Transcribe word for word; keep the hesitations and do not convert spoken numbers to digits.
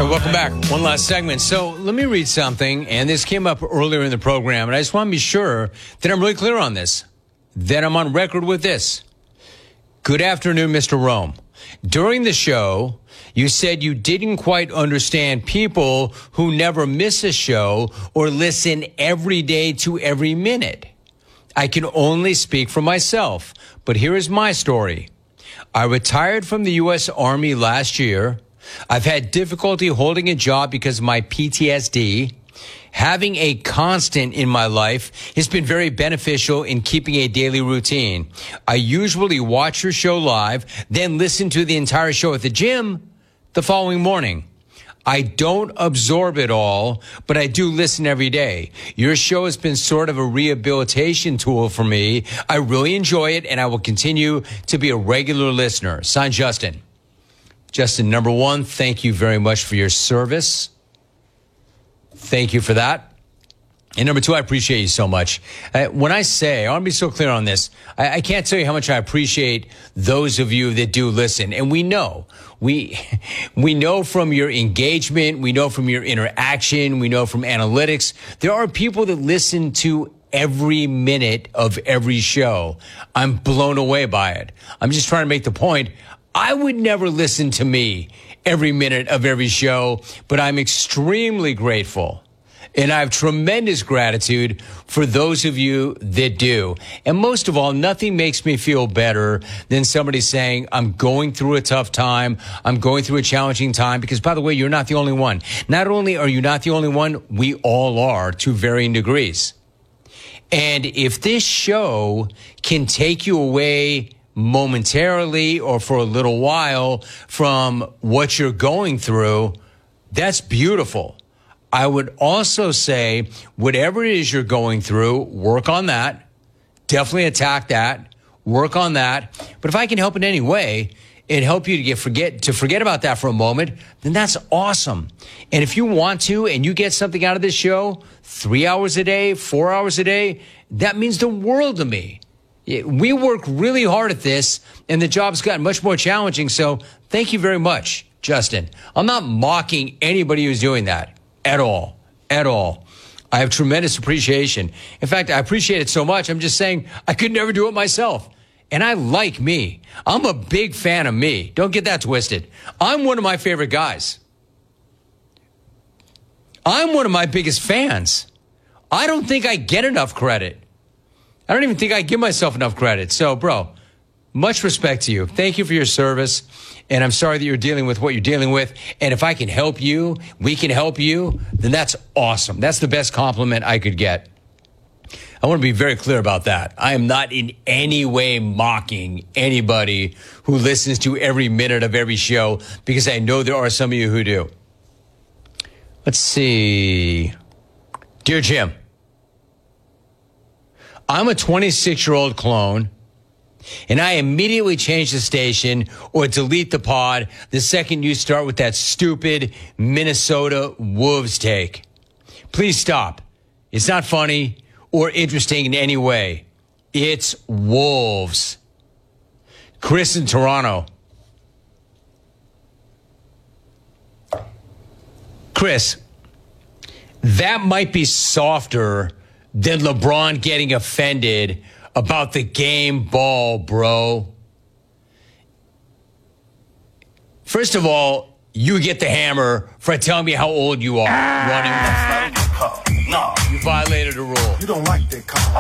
right, welcome back. One last segment. So let me read something, and this came up earlier in the program, and I just want to be sure that I'm really clear on this, that I'm on record with this. Good afternoon, Mister Rome. During the show, you said you didn't quite understand people who never miss a show or listen every day to every minute. I can only speak for myself, but here is my story. I retired from the U S Army last year. I've had difficulty holding a job because of my P T S D. Having a constant in my life has been very beneficial in keeping a daily routine. I usually watch your show live, then listen to the entire show at the gym the following morning. I don't absorb it all, but I do listen every day. Your show has been sort of a rehabilitation tool for me. I really enjoy it, and I will continue to be a regular listener. Signed, Justin. Justin, number one, thank you very much for your service. Thank you for that. And number two, I appreciate you so much. Uh, when I say, I want to be so clear on this, I, I can't tell you how much I appreciate those of you that do listen. And we know, we, we know from your engagement, we know from your interaction, we know from analytics, there are people that listen to every minute of every show. I'm blown away by it. I'm just trying to make the point. I would never listen to me every minute of every show, but I'm extremely grateful. And I have tremendous gratitude for those of you that do. And most of all, nothing makes me feel better than somebody saying, I'm going through a tough time. I'm going through a challenging time. Because, by the way, you're not the only one. Not only are you not the only one, we all are to varying degrees. And if this show can take you away momentarily or for a little while from what you're going through, that's beautiful. I would also say, whatever it is you're going through, work on that. Definitely attack that. Work on that. But if I can help in any way and help you to get forget to forget about that for a moment, then that's awesome. And if you want to and you get something out of this show, three hours a day, four hours a day, that means the world to me. We work really hard at this, and the job's gotten much more challenging. So thank you very much, Justin. I'm not mocking anybody who's doing that at all, at all. I have tremendous appreciation. In fact, I appreciate it so much. I'm just saying I could never do it myself. And I like me. I'm a big fan of me. Don't get that twisted. I'm one of my favorite guys. I'm one of my biggest fans. I don't think I get enough credit. I don't even think I give myself enough credit. So, bro, much respect to you. Thank you for your service. And I'm sorry that you're dealing with what you're dealing with. And if I can help you, we can help you, then that's awesome. That's the best compliment I could get. I want to be very clear about that. I am not in any way mocking anybody who listens to every minute of every show, because I know there are some of you who do. Let's see. Dear Jim, I'm a twenty-six-year-old clone, and I immediately change the station or delete the pod the second you start with that stupid Minnesota Wolves take. Please stop. It's not funny or interesting in any way. It's Wolves. Chris in Toronto. Chris, that might be softer than LeBron getting offended about the game ball, bro. First of all, you get the hammer for telling me how old you are. Ah. Running. You violated a rule. You don't like that call.